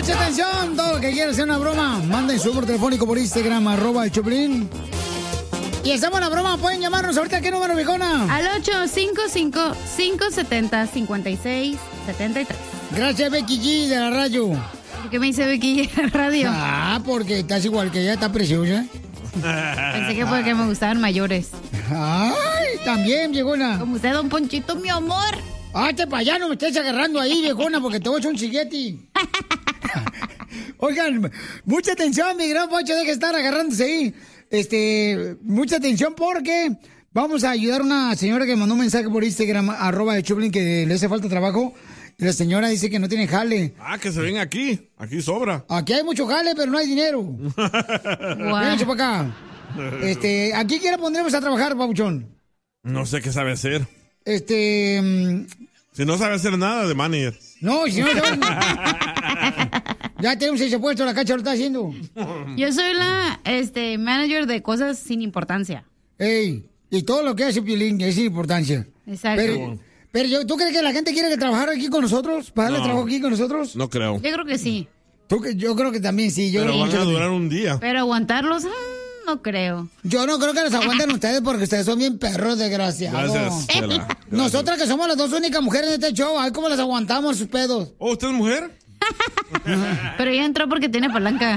Mucha atención, todo lo que quiera hacer una broma, manden su número telefónico por Instagram, @el Choplin. Y hacemos la broma, pueden llamarnos ahorita. ¿Qué número, viejona? Al 855-570-5673. Gracias, Becky G de la radio. ¿Por qué me dice Becky G de la radio? Porque estás igual que ella, está preciosa. Pensé que porque me gustaban mayores. Ay, también, viejona. Como usted, don Ponchito, mi amor. Hazte para allá, no me estés agarrando ahí, viejona, porque te voy a echar un sigueti. Oigan, mucha atención, mi gran Poncho, deja de estar agarrándose ahí. Mucha atención porque vamos a ayudar a una señora que mandó un mensaje por Instagram, @el Choplin, que le hace falta trabajo. Y la señora dice que no tiene jale. Que se ven aquí. Aquí sobra. Aquí hay mucho jale, pero no hay dinero. Vénganse para acá. ¿A quién quiera pondremos a trabajar, Pabuchón? No sé qué sabe hacer. Si no sabe hacer nada de manager. No, si no ya tenemos ese puesto, la Cacha lo está haciendo. Yo soy la manager de cosas sin importancia. Ey, y todo lo que hace Piolín es sin importancia. Exacto. Pero ¿tú crees que la gente quiere trabajar aquí con nosotros? ¿Para darle trabajo aquí con nosotros? No creo. Yo creo que sí. Yo creo que también sí. Pero van a durar un día. Pero aguantarlos, no creo. Yo no creo que los aguanten ustedes porque ustedes son bien perros, desgraciados. Gracias, Chela. Nosotras que somos las dos únicas mujeres en este show, ay, cómo las aguantamos sus pedos. ¿Oh, usted es mujer? Pero ella entró porque tiene palanca.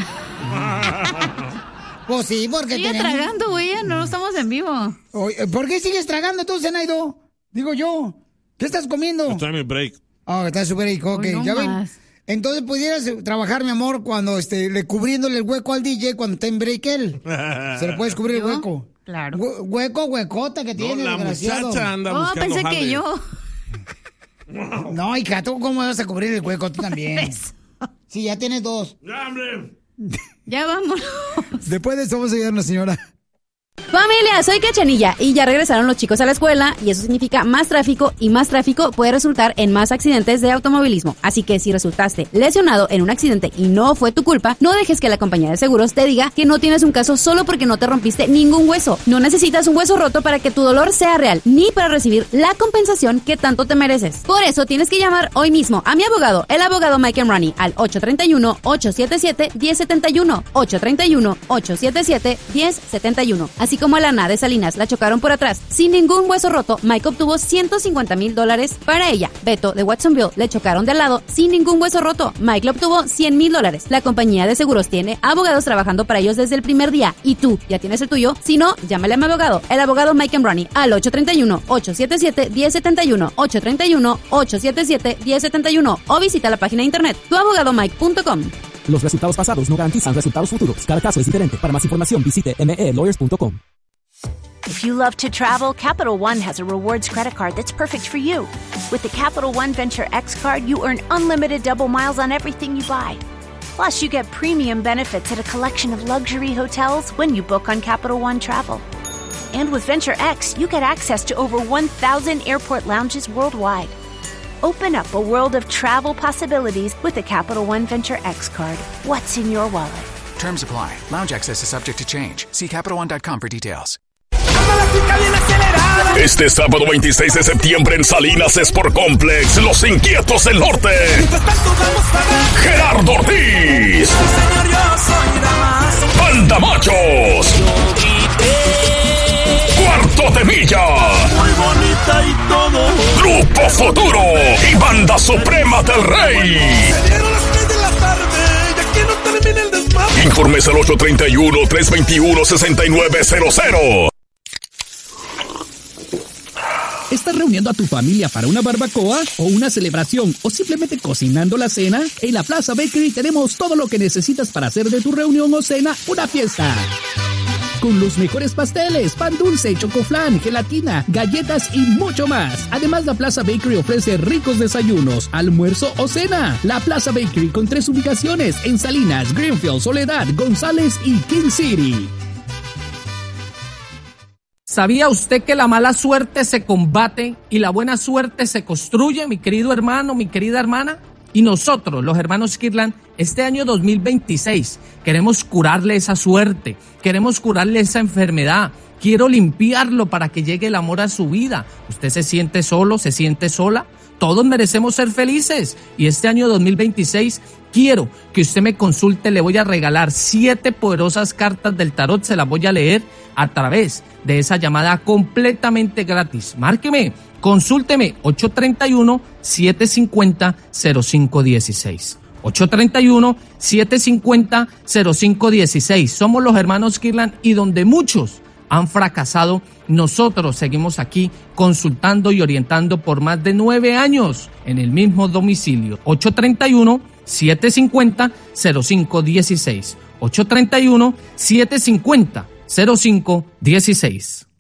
Pues sí, porque sigue tragando, güey, no estamos en vivo. Oye, ¿por qué sigues tragando tú, Zenaido? Digo yo. ¿Qué estás comiendo? Estoy en mi break. Está en su break, ok. No ¿Ya más. ven? Entonces pudieras trabajar, mi amor, cuando cubriéndole el hueco al DJ cuando está en break él. Se le puedes cubrir el hueco. Claro. Huecota que tiene, la desgraciado. muchacha anda buscando pensé jale. que yo. No, hija, ¿tú cómo vas a cubrir el hueco? Tú también. Sí, ya tienes dos. ¡Ya, hombre! Ya vamos. Después de eso vamos a ayudar a una señora. Familia, soy Cachanilla y ya regresaron los chicos a la escuela y eso significa más tráfico y más tráfico puede resultar en más accidentes de automovilismo. Así que si resultaste lesionado en un accidente y no fue tu culpa, no dejes que la compañía de seguros te diga que no tienes un caso solo porque no te rompiste ningún hueso. No necesitas un hueso roto para que tu dolor sea real, ni para recibir la compensación que tanto te mereces. Por eso tienes que llamar hoy mismo a mi abogado, el abogado Mike Ronnie, al 831-877-1071, 831-877-1071. Así como a Lana de Salinas la chocaron por atrás sin ningún hueso roto, Mike obtuvo $150,000 para ella. Beto de Watsonville le chocaron de al lado sin ningún hueso roto, Mike le obtuvo $100,000. La compañía de seguros tiene abogados trabajando para ellos desde el primer día y tú ya tienes el tuyo. Si no, llámale a mi abogado, el abogado Mike Ronnie, al 831-877-1071, 831-877-1071 o visita la página de internet tuabogadomike.com. Los resultados pasados no garantizan resultados futuros. Cada caso es diferente. Para más información, visite melawyers.com. If you love to travel, Capital One has a rewards credit card that's perfect for you. With the Capital One Venture X card, you earn unlimited double miles on everything you buy. Plus, you get premium benefits at a collection of luxury hotels when you book on Capital One Travel. And with Venture X, you get access to over 1,000 airport lounges worldwide. Open up a world of travel possibilities with the Capital One Venture X card. What's in your wallet? Terms apply. Lounge access is subject to change. See CapitalOne.com for details. Este sábado 26 de septiembre en Salinas Sport Complex, Los Inquietos del Norte. Gerardo Ortiz. Banda Machos. Cuarto de Milla. Muy bonita y todo. Grupo Futuro y Banda Suprema del Rey. Se dieron las 3 de la tarde, ya que no termine el desmadre. Informes al 831-321-6900. ¿Estás reuniendo a tu familia para una barbacoa o una celebración o simplemente cocinando la cena? En la Plaza Bakery tenemos todo lo que necesitas para hacer de tu reunión o cena una fiesta. Con los mejores pasteles, pan dulce, chocoflán, gelatina, galletas y mucho más. Además, la Plaza Bakery ofrece ricos desayunos, almuerzo o cena. La Plaza Bakery con 3 ubicaciones en Salinas, Greenfield, Soledad, González y King City. ¿Sabía usted que la mala suerte se combate y la buena suerte se construye, mi querido hermano, mi querida hermana? Y nosotros, los hermanos Kirtland, este año 2026, queremos curarle esa suerte, queremos curarle esa enfermedad. Quiero limpiarlo para que llegue el amor a su vida. ¿Usted se siente solo, se siente sola? Todos merecemos ser felices y este año 2026 quiero que usted me consulte, le voy a regalar 7 poderosas cartas del tarot, se las voy a leer a través de esa llamada completamente gratis. Márqueme, consúlteme, 831-750-0516. 831-750-0516. Somos los hermanos Kirtland y donde muchos han fracasado, nosotros seguimos aquí consultando y orientando por más de 9 años en el mismo domicilio. 831-750-0516. 831-750-0516.